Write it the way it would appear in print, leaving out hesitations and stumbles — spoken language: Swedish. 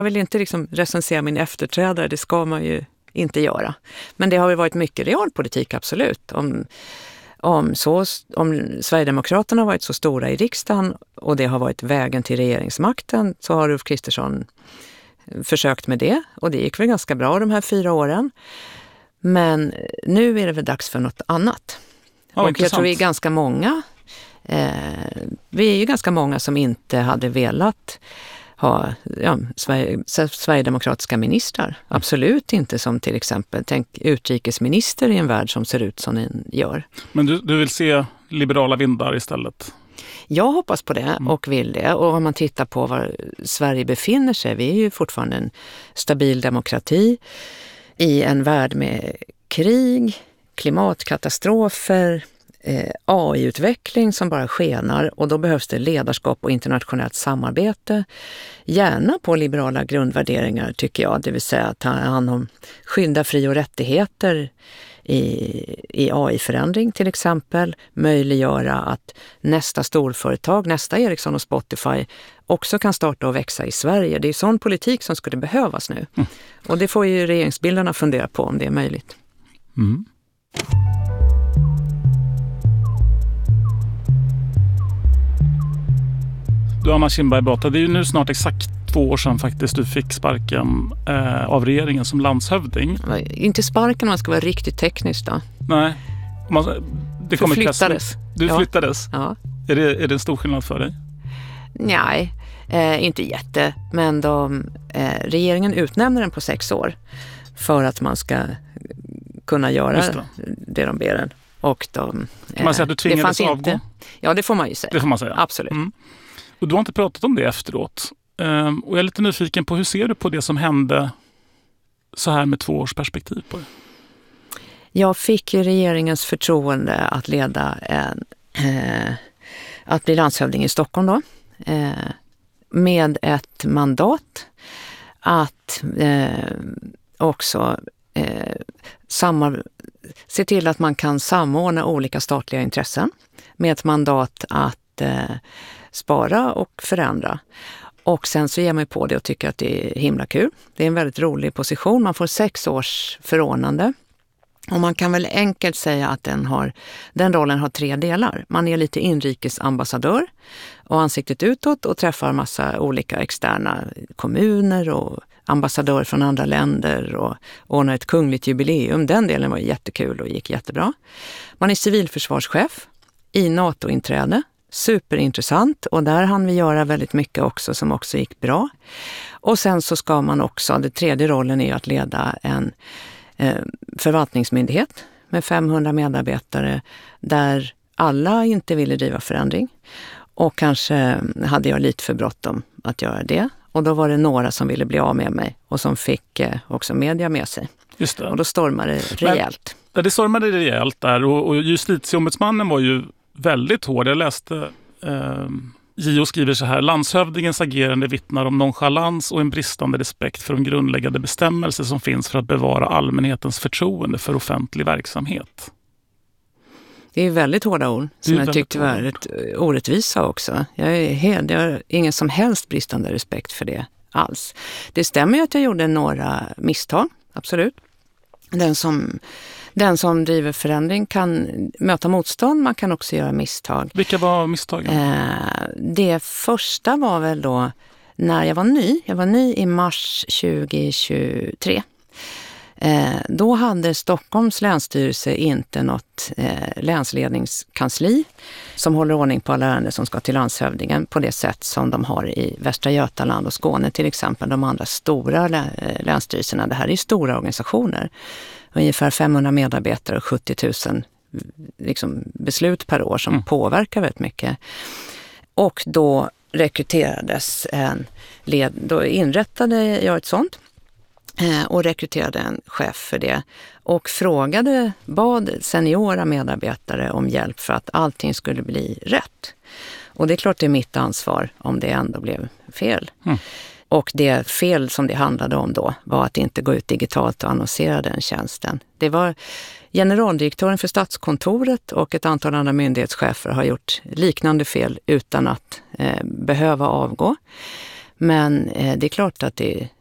Jag vill inte liksom recensera min efterträdare, det ska man ju inte göra. Men det har ju varit mycket realpolitik, absolut. Om Sverigedemokraterna har varit så stora i riksdagen och det har varit vägen till regeringsmakten, så har Ulf Kristersson försökt med det. Och det gick väl ganska bra de här 4 åren. Men nu är det väl dags för något annat. Ja, och intressant. jag tror vi är ganska många. Vi är ju ganska många som inte hade velat ha sverigedemokratiska ministrar. Absolut inte som till exempel utrikesminister i en värld som ser ut som den gör. Men du vill se liberala vindar istället? Jag hoppas på det och vill det. Och om man tittar på var Sverige befinner sig, vi är ju fortfarande en stabil demokrati i en värld med krig, klimatkatastrofer, AI-utveckling som bara skenar, och då behövs det ledarskap och internationellt samarbete. Gärna på liberala grundvärderingar tycker jag, det vill säga ta hand om skydda fri- och rättigheter i AI-förändring till exempel, möjliggöra att nästa storföretag, nästa Ericsson och Spotify också kan starta och växa i Sverige. Det är sån politik som skulle behövas nu. Och det får ju regeringsbildarna fundera på om det är möjligt. Mm. Du, Anna Kinberg Batra, det är ju nu snart exakt 2 år sedan faktiskt du fick sparken av regeringen som landshövding. Inte sparken om man ska vara riktigt teknisk då. Nej. Det kommer flyttades. Du flyttades? Ja. Är det en stor skillnad för dig? Nej, inte jätte. Men regeringen utnämner den på 6 år för att man ska kunna göra det de ber en. Och kan man säga att du tvingades avgå? Ja, det får man ju säga. Det får man säga. Absolut. Mm. Och du har inte pratat om det efteråt. Och jag är lite nyfiken på, hur ser du på det som hände så här med 2 års perspektiv på det? Jag fick ju regeringens förtroende att leda att bli landshövding i Stockholm då. Med ett mandat att också se till att man kan samordna olika statliga intressen. Med ett mandat att spara och förändra. Och sen så ger man på det och tycker att det är himla kul. Det är en väldigt rolig position. Man får 6 års förordnande. Och man kan väl enkelt säga att den rollen har 3 delar. Man är lite inrikesambassadör och ansiktet utåt och träffar massa olika externa kommuner och ambassadörer från andra länder och ordnar ett kungligt jubileum. Den delen var jättekul och gick jättebra. Man är civilförsvarschef i NATO-inträde. Superintressant, och där hann vi göra väldigt mycket också som också gick bra. Och sen så ska man också, den 3:e rollen är ju att leda en förvaltningsmyndighet med 500 medarbetare där alla inte ville driva förändring. Och kanske hade jag lite för bråttom att göra det. Och då var det några som ville bli av med mig och som fick också media med sig. Just det. Och då stormade det rejält. Men, det stormade rejält där, och justitieombudsmannen var ju väldigt hård. Jag läste JO skriver så här: landshövdingens agerande vittnar om nonchalans och en bristande respekt för de grundläggande bestämmelser som finns för att bevara allmänhetens förtroende för offentlig verksamhet. Det är väldigt hårda ord som jag tyckte var väldigt orättvisa också. Jag har ingen som helst bristande respekt för det alls. Det stämmer ju att jag gjorde några misstag, absolut. Den som driver förändring kan möta motstånd, man kan också göra misstag. Vilka var misstagen? Det första var väl då när jag var ny. Jag var ny i mars 2023. Då hade Stockholms länsstyrelse inte något länsledningskansli som håller ordning på alla ärenden som ska till landshövdingen på det sätt som de har i Västra Götaland och Skåne till exempel. De andra stora länsstyrelserna. Det här är stora organisationer. Ungefär 500 medarbetare och 70 000 beslut per år som påverkar väldigt mycket. Och då rekryterades då inrättade jag ett sånt och rekryterade en chef för det. Och bad seniora medarbetare om hjälp för att allting skulle bli rätt. Och det är klart det är mitt ansvar om det ändå blev fel. Och det fel som det handlade om då var att inte gå ut digitalt och annonsera den tjänsten. Det var generaldirektören för Statskontoret och ett antal andra myndighetschefer har gjort liknande fel utan att behöva avgå. Men det är klart att